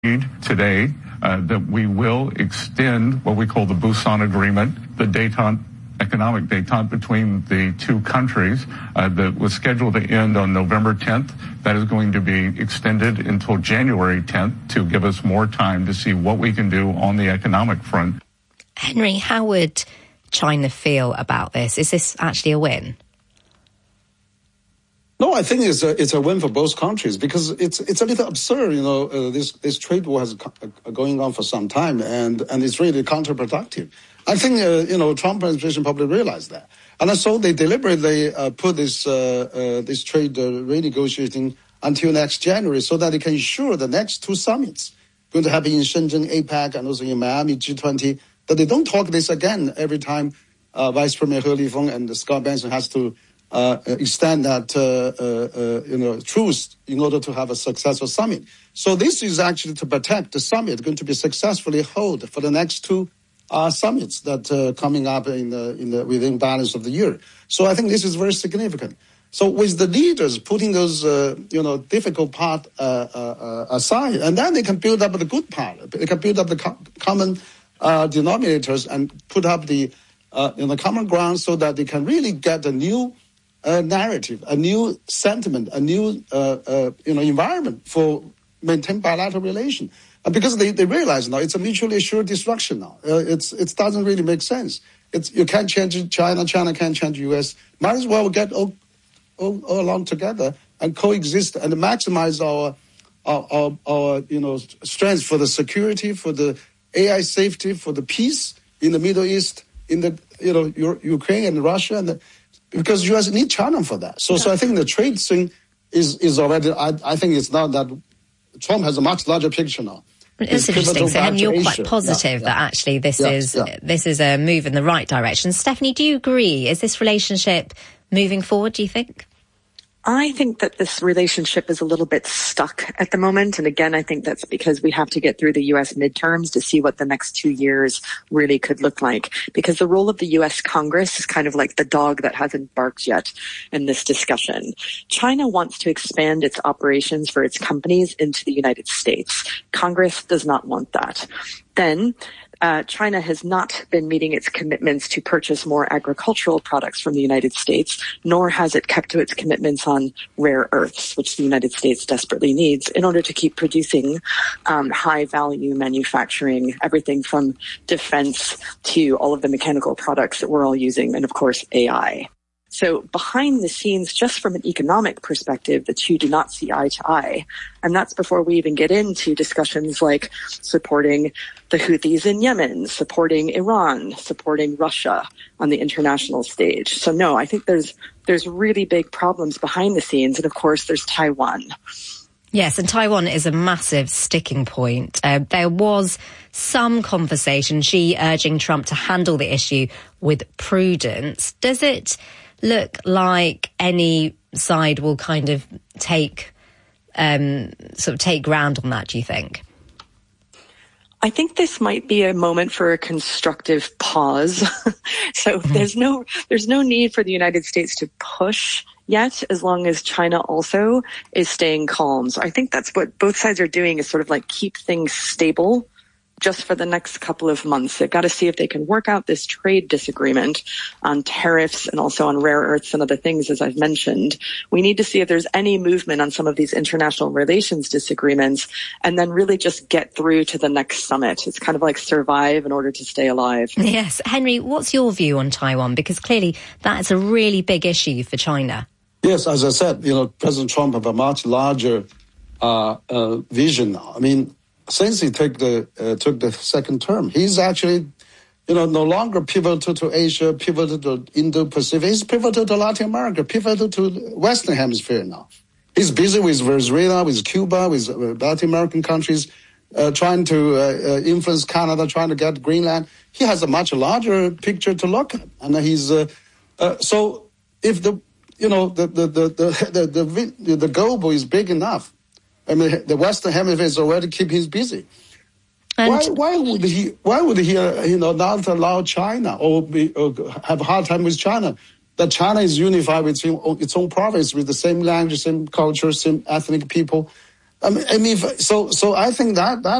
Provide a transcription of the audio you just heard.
today that we will extend what we call the Busan Agreement, the economic détente between the two countries that was scheduled to end on November 10th. That is going to be extended until January 10th to give us more time to see what we can do on the economic front. Henry, how would China feel about this? Is this actually a win? No, I think it's a win for both countries because it's a little absurd, this trade war has going on for some time and it's really counterproductive. I think, Trump administration probably realized that. And so they deliberately put this trade renegotiating until next January so that they can ensure the next two summits going to happen in Shenzhen, APEC, and also in Miami, G20, that they don't talk this again every time Vice Premier He Lifeng and Scott Bessent has to extend that, truce in order to have a successful summit. So this is actually to protect the summit going to be successfully held for the next two summits that coming up within balance of the year. So I think this is very significant. So with the leaders putting those, difficult part aside, and then they can build up the good part. They can build up the common denominators and put up the common ground so that they can really get a new narrative, a new sentiment, a new environment for maintain bilateral relation. Because they realize now it's a mutually assured destruction now. It doesn't really make sense. You can't change China, China can't change U.S. Might as well get all along together and coexist and maximize our strength for the security, for the AI safety, for the peace in the Middle East, in the Ukraine and Russia, because U.S. need China for that. So I think the trade thing is already. I think it's now that Trump has a much larger picture now. It's interesting. So, Henry, you're quite positive that actually this is a move in the right direction. Stephanie, do you agree? Is this relationship moving forward, do you think? I think that this relationship is a little bit stuck at the moment. And again, I think that's because we have to get through the U.S. midterms to see what the next 2 years really could look like. Because the role of the U.S. Congress is kind of like the dog that hasn't barked yet in this discussion. China wants to expand its operations for its companies into the United States. Congress does not want that. Then China has not been meeting its commitments to purchase more agricultural products from the United States, nor has it kept to its commitments on rare earths, which the United States desperately needs in order to keep producing high-value manufacturing, everything from defense to all of the mechanical products that we're all using, and of course AI. So behind the scenes, just from an economic perspective, the two do not see eye to eye. And that's before we even get into discussions like supporting the Houthis in Yemen, supporting Iran, supporting Russia on the international stage. So no, I think there's really big problems behind the scenes. And of course, there's Taiwan. Yes, and Taiwan is a massive sticking point. There was some conversation, Xi urging Trump to handle the issue with prudence. Does it look like any side will kind of take ground on that, do you think? I think this might be a moment for a constructive pause. So there's no need for the United States to push yet, as long as China also is staying calm. So I think that's what both sides are doing, is sort of like keep things stable just for the next couple of months. They've got to see if they can work out this trade disagreement on tariffs and also on rare earths and other things, as I've mentioned. We need to see if there's any movement on some of these international relations disagreements and then really just get through to the next summit. It's kind of like survive in order to stay alive. Yes. Henry, what's your view on Taiwan? Because clearly that's a really big issue for China. Yes, as I said, President Trump have a much larger vision now. I mean, since he took the second term, he's actually, no longer pivotal to Asia, pivotal to Indo-Pacific. He's pivotal to Latin America, pivotal to Western Hemisphere now. He's busy with Venezuela, with Cuba, with Latin American countries, trying to influence Canada, trying to get Greenland. He has a much larger picture to look at, and he's so if the global is big enough. I mean, the Western Hemisphere is already keeping him busy. Why would he not allow China or have a hard time with China? That China is unified with its own province, with the same language, same culture, same ethnic people. So I think that